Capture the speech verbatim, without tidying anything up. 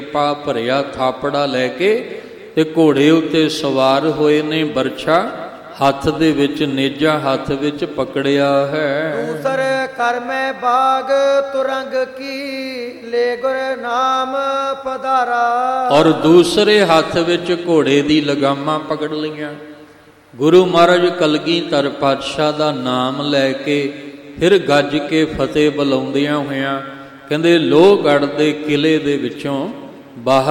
ਪਾ ਭਰਿਆ ਥਾਪੜਾ ਲੈ ਕੇ ਤੇ ਘੋੜੇ ਉੱਤੇ ਸਵਾਰ ਹੋਏ ਨੇ। ਬਰਛਾ ਹੱਥ ਦੇ ਵਿੱਚ, ਨੇਜਾ ਹੱਥ ਵਿੱਚ ਪਕੜਿਆ ਹੈ। ਦੂਸਰ ਕਰਮੈ ਬਾਗ ਤੁਰੰਗ ਕੀ ਲੈ ਗੁਰ ਨਾਮ ਪਧਾਰਾ। ਔਰ ਦੂਸਰੇ ਹੱਥ ਵਿੱਚ ਘੋੜੇ ਦੀ ਲਗਾਮਾਂ ਪਕੜ ਲਈਆਂ। ਗੁਰੂ ਮਹਾਰਾਜ ਕਲਗੀਧਰ ਪਾਤਸ਼ਾਹ ਦਾ ਨਾਮ ਲੈ ਕੇ ਫਿਰ ਗੱਜ ਕੇ ਫਤਿਹ ਬੁਲਾਉਂਦਿਆਂ ਹੋਇਆਂ ਕਹਿੰਦੇ ਲੋਹਗੜ੍ਹ ਦੇ ਕਿਲੇ ਦੇ ਵਿੱਚੋਂ ਬਾਹਰ